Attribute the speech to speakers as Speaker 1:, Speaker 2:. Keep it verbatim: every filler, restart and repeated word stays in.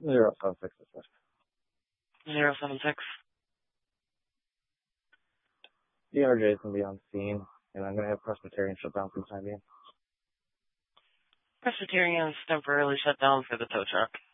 Speaker 1: Zero seven six is sir.
Speaker 2: Zero seven six.
Speaker 1: D R J is going to be on scene, and I'm going to have Presbyterian shut down for the time being.
Speaker 2: Presbyterian is temporarily shut down for the tow truck.